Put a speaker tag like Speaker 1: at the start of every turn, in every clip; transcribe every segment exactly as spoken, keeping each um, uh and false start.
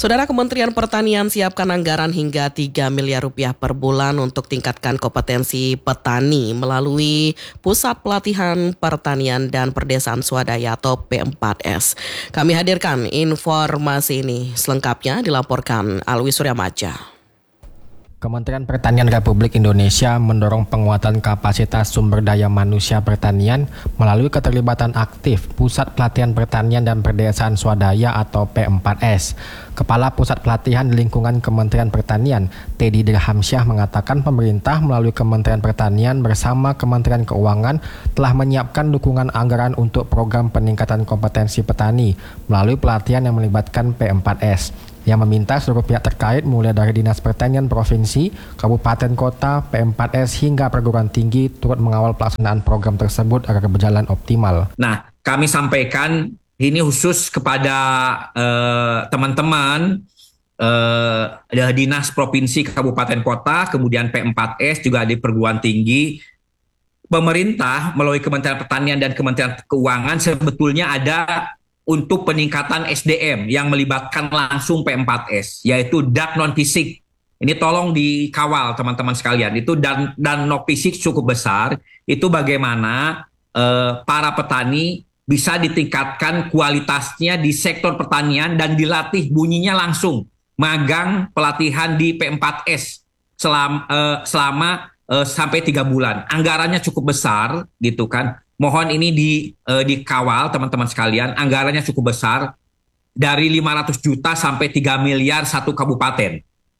Speaker 1: Saudara, Kementerian Pertanian siapkan anggaran hingga tiga miliar rupiah per bulan untuk tingkatkan kompetensi petani melalui Pusat Pelatihan Pertanian dan Perdesaan Swadaya atau P empat S. Kami hadirkan informasi ini selengkapnya dilaporkan Alwi Suryamaja.
Speaker 2: Kementerian Pertanian Republik Indonesia mendorong penguatan kapasitas sumber daya manusia pertanian melalui keterlibatan aktif Pusat Pelatihan Pertanian dan Perdesaan Swadaya atau P empat S. Kepala Pusat Pelatihan di lingkungan Kementerian Pertanian, Teddy Dirhamsyah, mengatakan pemerintah melalui Kementerian Pertanian bersama Kementerian Keuangan telah menyiapkan dukungan anggaran untuk program peningkatan kompetensi petani melalui pelatihan yang melibatkan P empat S. Yang meminta seluruh pihak terkait mulai dari Dinas Pertanian Provinsi, Kabupaten Kota, P empat S hingga perguruan tinggi turut mengawal pelaksanaan program tersebut agar berjalan optimal.
Speaker 3: Nah, kami sampaikan ini khusus kepada eh, teman-teman eh, Dinas Provinsi, Kabupaten Kota, kemudian P empat S juga di perguruan tinggi. Pemerintah melalui Kementerian Pertanian dan Kementerian Keuangan sebetulnya ada untuk peningkatan S D M yang melibatkan langsung P empat S, yaitu dak non fisik. Ini tolong dikawal teman-teman sekalian. Itu dan dan non fisik cukup besar. Itu bagaimana eh, para petani bisa ditingkatkan kualitasnya di sektor pertanian dan dilatih bunyinya langsung. Magang pelatihan di P empat S selama, eh, selama eh, sampai tiga bulan. Anggarannya cukup besar, gitu kan. Mohon ini di, uh, dikawal teman-teman sekalian, anggarannya cukup besar, dari lima ratus juta sampai tiga miliar satu kabupaten.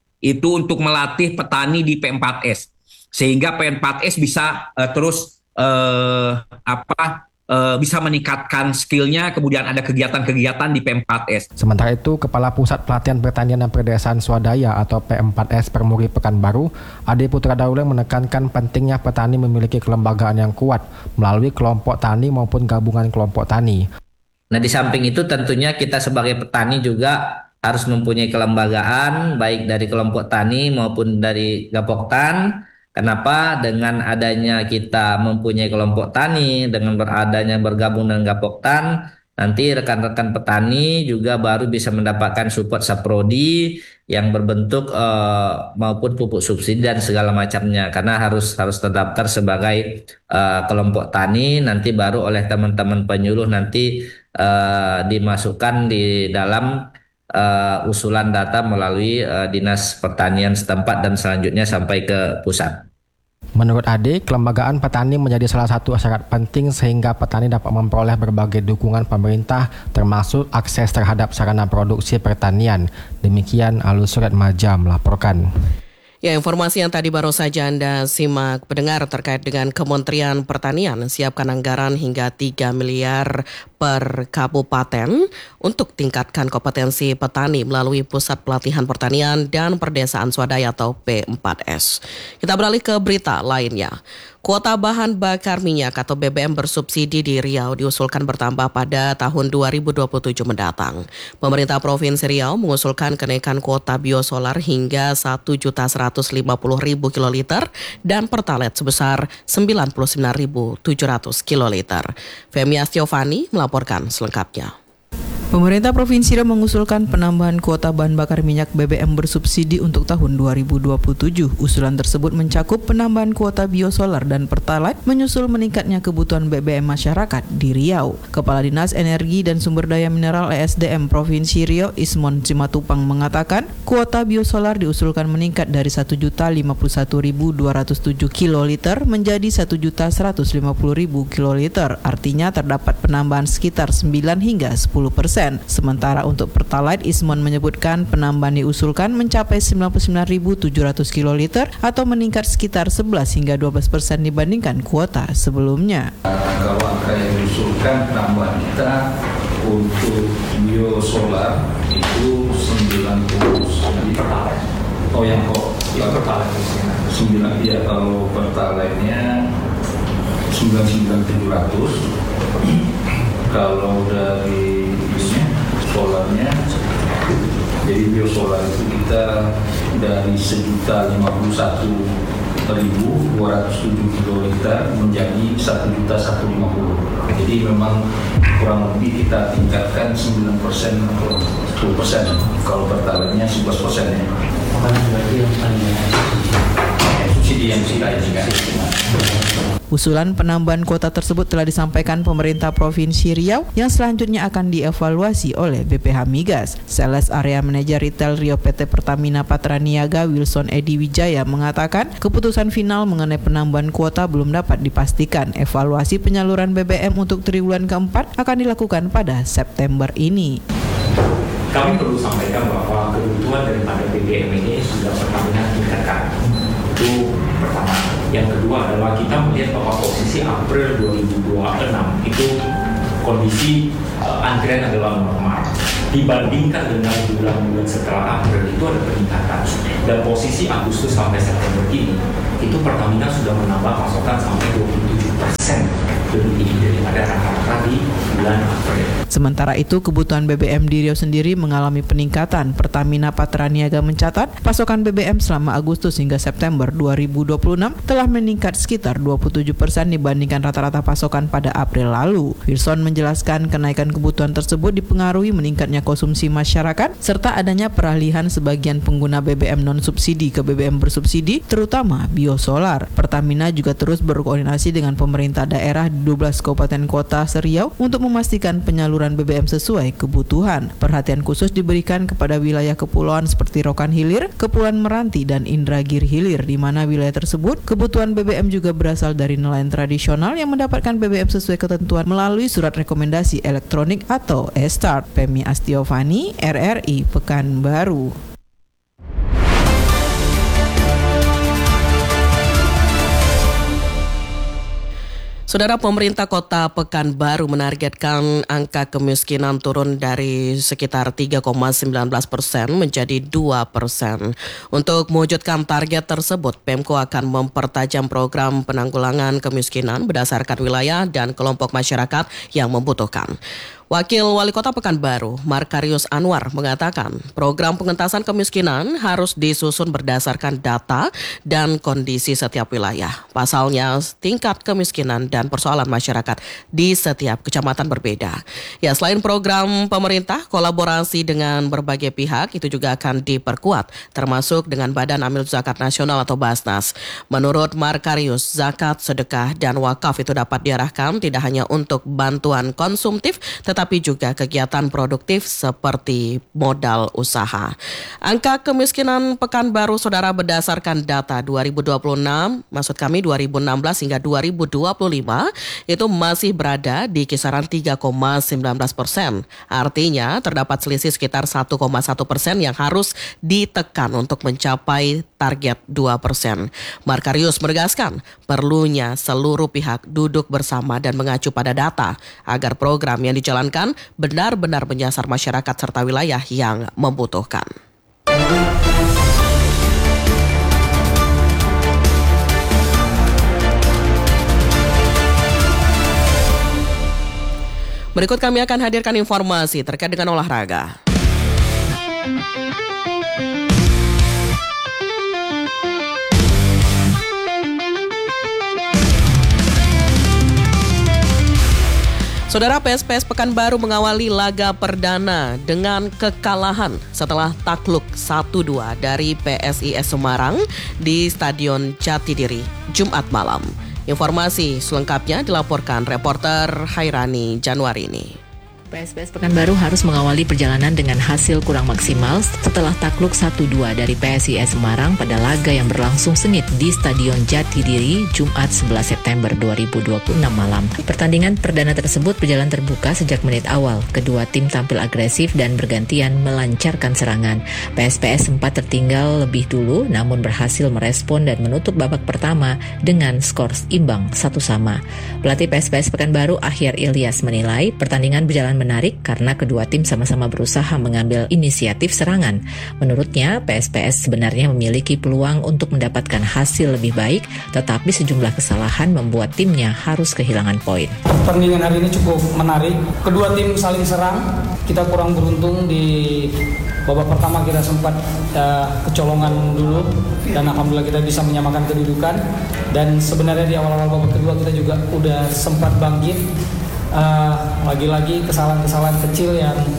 Speaker 3: Itu untuk melatih petani di P empat S. Sehingga P empat S bisa uh, terus uh, apa uh, bisa meningkatkan skillnya, kemudian ada kegiatan-kegiatan di P empat S.
Speaker 2: Sementara itu, Kepala Pusat Pelatihan Pertanian dan Perdesaan Swadaya atau P empat S Permuri Pekanbaru, Ade Putra Dauleng, menekankan pentingnya petani memiliki kelembagaan yang kuat melalui kelompok tani maupun gabungan kelompok tani.
Speaker 4: Nah, di samping itu tentunya kita sebagai petani juga harus mempunyai kelembagaan baik dari kelompok tani maupun dari Gapoktan. Kenapa? Dengan adanya kita mempunyai kelompok tani, dengan beradanya bergabung dengan Gapoktan, nanti rekan-rekan petani juga baru bisa mendapatkan support saprodi yang berbentuk eh, maupun pupuk subsidi dan segala macamnya. Karena harus harus terdaftar sebagai eh, kelompok tani, nanti baru oleh teman-teman penyuluh nanti eh, dimasukkan di dalam Uh, usulan data melalui uh, Dinas Pertanian setempat dan selanjutnya sampai ke pusat.
Speaker 2: Menurut Ade, kelembagaan petani menjadi salah satu syarat penting sehingga petani dapat memperoleh berbagai dukungan pemerintah termasuk akses terhadap sarana produksi pertanian. Demikian Alwi Suryamaja melaporkan.
Speaker 1: Ya, informasi yang tadi baru saja Anda simak pendengar terkait dengan Kementerian Pertanian siapkan anggaran hingga tiga miliar per kabupaten untuk tingkatkan kompetensi petani melalui Pusat Pelatihan Pertanian dan Perdesaan Swadaya atau P empat S. Kita beralih ke berita lainnya. Kuota bahan bakar minyak atau B B M bersubsidi di Riau diusulkan bertambah pada tahun dua ribu dua puluh tujuh mendatang. Pemerintah Provinsi Riau mengusulkan kenaikan kuota biosolar hingga satu juta seratus lima puluh ribu kiloliter dan Pertalite sebesar sembilan puluh sembilan ribu tujuh ratus kiloliter. Femi Astiovani melaporkan selengkapnya.
Speaker 5: Pemerintah Provinsi Riau mengusulkan penambahan kuota bahan bakar minyak B B M bersubsidi untuk tahun dua ribu dua puluh tujuh. Usulan tersebut mencakup penambahan kuota biosolar dan Pertalite menyusul meningkatnya kebutuhan B B M masyarakat di Riau. Kepala Dinas Energi dan Sumber Daya Mineral E S D M Provinsi Riau, Ismon Simatupang, mengatakan kuota biosolar diusulkan meningkat dari satu juta lima puluh satu ribu dua ratus tujuh kiloliter menjadi satu juta seratus lima puluh ribu kiloliter. Artinya terdapat penambahan sekitar sembilan hingga sepuluh persen. Sementara untuk Pertalite, Ismon menyebutkan penambahan diusulkan mencapai sembilan puluh sembilan ribu tujuh ratus kiloliter atau meningkat sekitar sebelas hingga dua belas persen dibandingkan kuota sebelumnya.
Speaker 6: Kalau angka yang diusulkan penambahan kita untuk biosolar itu sembilan puluh sembilan. Oh yang kok? Ya Pertalite sembilan ya, kalau Pertalite-nya sembilan puluh sembilan ribu tujuh ratus. Kalau dari solarnya, jadi biosolar itu kita dari sejuta lima puluh satu ribu dua ratus tujuh kiloliter menjadi satu juta satu lima puluh. Jadi memang kurang lebih kita tingkatkan sembilan persen. sepuluh persen. Kalau Pertalite-nya sebelas persen ya.
Speaker 7: Apa berarti yang paling
Speaker 6: subsidi yang sudah ada.
Speaker 5: Usulan penambahan kuota tersebut telah disampaikan pemerintah Provinsi Riau yang selanjutnya akan dievaluasi oleh B P H Migas. Sales Area Manager Retail Riau P T Pertamina Patraniaga Wilson Edi Wijaya mengatakan keputusan final mengenai penambahan kuota belum dapat dipastikan. Evaluasi penyaluran B B M untuk triwulan keempat akan dilakukan pada September ini.
Speaker 8: Kami perlu sampaikan bahwa kebutuhan daripada B B M ini sudah Pertamina tingkatkan. Itu pertama. Yang kedua adalah kita melihat bahwa posisi April dua ribu dua puluh enam itu kondisi uh, antrian adalah normal. Dibandingkan dengan bulan-bulan setelah April itu ada peningkatan. Dan posisi Agustus sampai September ini itu Pertamina sudah menambah pasokan sampai dua puluh tujuh persen lebih tinggi daripada rata-rata di bulan April.
Speaker 5: Sementara itu, kebutuhan B B M di Riau sendiri mengalami peningkatan. Pertamina Patraniaga mencatat pasokan B B M selama Agustus hingga September dua ribu dua puluh enam telah meningkat sekitar dua puluh tujuh persen dibandingkan rata-rata pasokan pada April lalu. Wilson menjelaskan kenaikan kebutuhan tersebut dipengaruhi meningkatnya konsumsi masyarakat serta adanya peralihan sebagian pengguna B B M non-subsidi ke B B M bersubsidi, terutama biosolar. Pertamina juga terus berkoordinasi dengan pemerintah daerah di dua belas kabupaten kota se-Riau untuk memastikan penyaluran B B M sesuai kebutuhan. Perhatian khusus diberikan kepada wilayah kepulauan seperti Rokan Hilir, Kepulauan Meranti, dan Indragiri Hilir, di mana wilayah tersebut kebutuhan B B M juga berasal dari nelayan tradisional yang mendapatkan B B M sesuai ketentuan melalui surat rekomendasi elektronik atau e-start. Pemi Astiovani, R R I Pekanbaru.
Speaker 1: Saudara, pemerintah Kota Pekanbaru menargetkan angka kemiskinan turun dari sekitar tiga koma sembilan belas persen menjadi dua persen. Untuk mewujudkan target tersebut, Pemko akan mempertajam program penanggulangan kemiskinan berdasarkan wilayah dan kelompok masyarakat yang membutuhkan. Wakil Wali Kota Pekanbaru, Markarius Anwar, mengatakan program pengentasan kemiskinan harus disusun berdasarkan data dan kondisi setiap wilayah. Pasalnya, tingkat kemiskinan dan persoalan masyarakat di setiap kecamatan berbeda. Ya, selain program pemerintah, kolaborasi dengan berbagai pihak itu juga akan diperkuat, termasuk dengan Badan Amil Zakat Nasional atau Basnas. Menurut Markarius, zakat, sedekah, dan wakaf itu dapat diarahkan tidak hanya untuk bantuan konsumtif, tetapi tapi juga kegiatan produktif seperti modal usaha. Angka kemiskinan Pekanbaru, saudara, berdasarkan data dua ribu dua puluh enam, maksud kami dua ribu enam belas hingga dua ribu dua puluh lima, itu masih berada di kisaran tiga koma sembilan belas persen. Artinya terdapat selisih sekitar satu koma satu persen yang harus ditekan untuk mencapai target dua persen. Markarius menegaskan perlunya seluruh pihak duduk bersama dan mengacu pada data agar program yang dijalankan benar-benar menyasar masyarakat serta wilayah yang membutuhkan. Berikut kami akan hadirkan informasi terkait dengan olahraga. Saudara, P S P S Pekanbaru mengawali laga perdana dengan kekalahan setelah takluk satu dua dari P S I S Semarang di Stadion Jatidiri Jumat malam. Informasi selengkapnya dilaporkan reporter Hairani Januarini.
Speaker 9: P S P S Pekanbaru harus mengawali perjalanan dengan hasil kurang maksimal setelah takluk satu dua dari P S I S Semarang pada laga yang berlangsung sengit di Stadion Jatidiri Jumat sebelas September dua ribu dua puluh enam malam. Pertandingan perdana tersebut berjalan terbuka sejak menit awal. Kedua tim tampil agresif dan bergantian melancarkan serangan. P S P S sempat tertinggal lebih dulu namun berhasil merespon dan menutup babak pertama dengan skor imbang satu sama. Pelatih P S P S Pekanbaru Akhir Ilyas menilai pertandingan berjalan menarik karena kedua tim sama-sama berusaha mengambil inisiatif serangan. Menurutnya, P S P S sebenarnya memiliki peluang untuk mendapatkan hasil lebih baik, tetapi sejumlah kesalahan membuat timnya harus kehilangan poin.
Speaker 10: Pertandingan hari ini cukup menarik. Kedua tim saling serang. Kita kurang beruntung di babak pertama, kita sempat uh, kecolongan dulu dan alhamdulillah kita bisa menyamakan kedudukan. Dan sebenarnya di awal-awal babak kedua kita juga udah sempat bangkit. Uh, lagi-lagi kesalahan-kesalahan kecil yang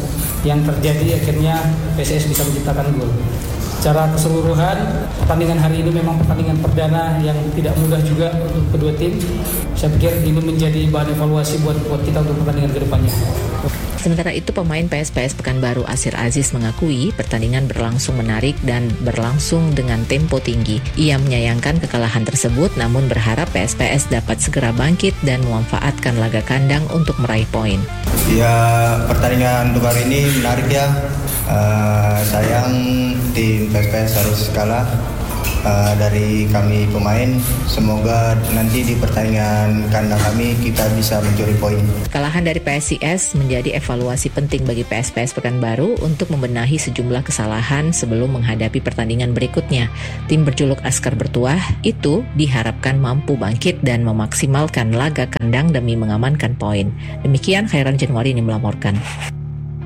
Speaker 10: yang terjadi akhirnya P S S bisa menciptakan gol. Secara keseluruhan pertandingan hari ini memang pertandingan perdana yang tidak mudah juga untuk kedua tim. Saya pikir ini menjadi bahan evaluasi buat buat kita untuk pertandingan kedepannya.
Speaker 9: Sementara itu, pemain P S P S Pekanbaru Asir Aziz mengakui pertandingan berlangsung menarik dan berlangsung dengan tempo tinggi. Ia menyayangkan kekalahan tersebut, namun berharap P S P S dapat segera bangkit dan memanfaatkan laga kandang untuk meraih poin.
Speaker 11: Ya, pertandingan untuk hari ini menarik ya. Uh, sayang tim P S P S harus kalah. Uh, dari kami pemain, semoga nanti di pertandingan kandang kami kita bisa mencuri poin.
Speaker 9: Kekalahan dari P S I S menjadi evaluasi penting bagi P S P S Pekanbaru untuk membenahi sejumlah kesalahan sebelum menghadapi pertandingan berikutnya. Tim berjuluk Askar Bertuah itu diharapkan mampu bangkit dan memaksimalkan laga kandang demi mengamankan poin. Demikian Khairan Januari ini melaporkan.